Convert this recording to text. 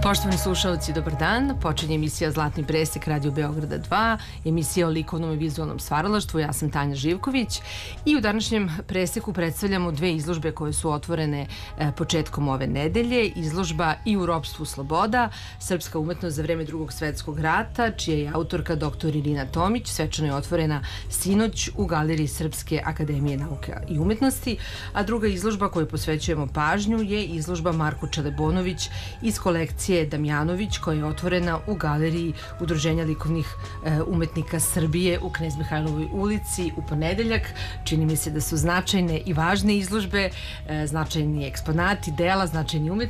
Poštovani slušalci, dobar dan. Počinje emisija Zlatni presek Radio Beograda 2, emisija o likovnom i vizualnom stvaralaštvu. Ja sam Tanja Živković i u današnjem preseku predstavljamo dve izložbe koje su otvorene početkom ove nedelje. Izložba I u ropstvu sloboda, srpska umetnost za vreme Drugog svetskog rata, čija je autorka dr. Irina Tomić, svečano je otvorena sinoć u Galeriji Srpske akademije nauka i umetnosti, a druga izložba koju posvećujemo pažnju je izložba Marko Čelebonović iz kolekcije Damjanović, koja je otvorena u Galeriji Udruženja likovnih umetnika Srbije u Knez Mihajlovoj ulici u ponedeljak. Čini mi se da su značajne i važne izložbe, značajni eksponati, dela, značajni umetnici.